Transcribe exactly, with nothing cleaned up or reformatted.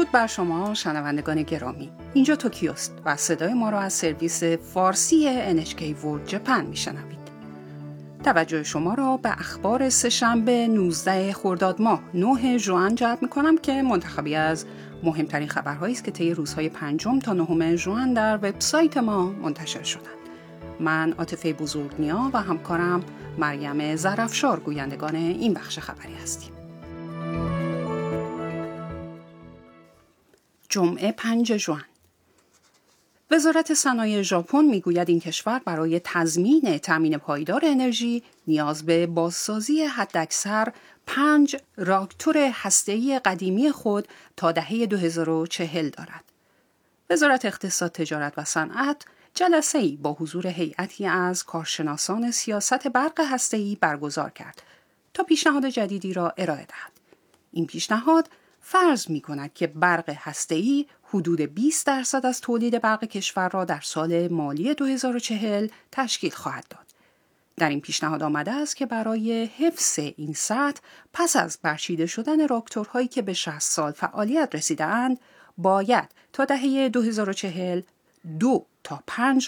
درود بر شما شنوندگان گرامی. اینجا توکیوست و صدای ما را از سرویس فارسی ان اچ کی World Japan میشنوید. توجه شما را به اخبار سه‌شنبه نوزده خرداد ماه نه ژوئن جلب می‌کنم که منتخبی از مهمترین خبرهایی است که طی روزهای پنجم تا نهم ژوئن در وبسایت ما منتشر شدند. من عاطفه بزرگنیا و همکارم مریم ظرفشار گویندگان این بخش خبری هستیم. جمعه پنجم ژوئن. وزارت صنایع ژاپن میگوید این کشور برای تضمین تامین پایدار انرژی نیاز به بازسازی حداکثر پنج راکتور هسته‌ای قدیمی خود تا دهه دو هزار و چهل دارد. وزارت اقتصاد، تجارت و صنعت جلسه‌ای با حضور هیئتی از کارشناسان سیاست برق هسته‌ای برگزار کرد تا پیشنهاد جدیدی را ارائه دهد. این پیشنهاد فرض می‌کند که برق هسته‌ای حدود بیست درصد از تولید برق کشور را در سال مالی دو هزار و چهل تشکیل خواهد داد. در این پیشنهاد آمده است که برای حفظ این سطح پس از برچیده شدن راکتورهایی که به شصت سال فعالیت رسیده‌اند، باید تا دهه دو هزار و چهل دو تا پنج